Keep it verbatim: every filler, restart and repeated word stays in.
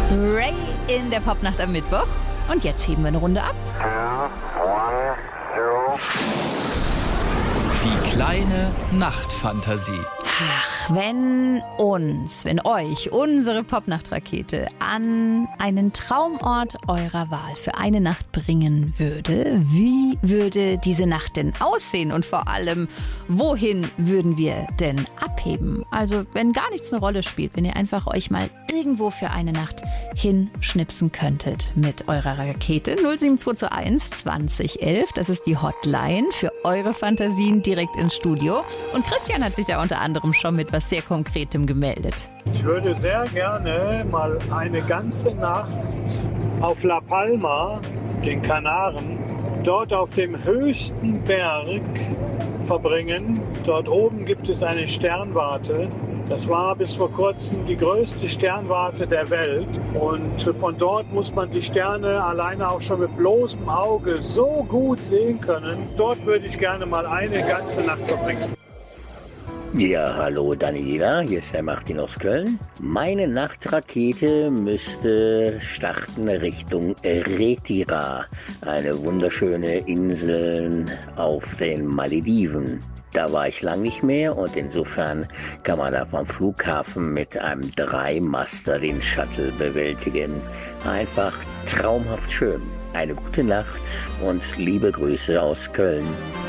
Ray in der Popnacht am Mittwoch. Und jetzt heben wir eine Runde ab. Die kleine Nachtfantasie. Ach, wenn uns, wenn euch unsere Popnachtrakete an einen Traumort eurer Wahl für eine Nacht bringen würde, wie würde diese Nacht denn aussehen? Und vor allem, wohin würden wir denn abheben? Also, wenn gar nichts eine Rolle spielt, wenn ihr einfach euch mal irgendwo für eine Nacht hinschnipsen könntet mit eurer Rakete. null sieben zwei zwei eins zwanzig elf, das ist die Hotline für eure Fantasien direkt ins Studio. Und Christian hat sich da unter anderem schon mit was sehr Konkretem gemeldet. Ich würde sehr gerne mal eine ganze Nacht auf La Palma, den Kanaren, dort auf dem höchsten Berg verbringen. Dort oben gibt es eine Sternwarte. Das war bis vor kurzem die größte Sternwarte der Welt. Und von dort muss man die Sterne alleine auch schon mit bloßem Auge so gut sehen können. Dort würde ich gerne mal eine ganze Nacht verbringen. Ja, hallo Daniela, hier ist der Martin aus Köln. Meine Nachtrakete müsste starten Richtung Retira, eine wunderschöne Insel auf den Malediven. Da war ich lang nicht mehr und insofern kann man da vom Flughafen mit einem Dreimaster den Shuttle bewältigen. Einfach traumhaft schön. Eine gute Nacht und liebe Grüße aus Köln.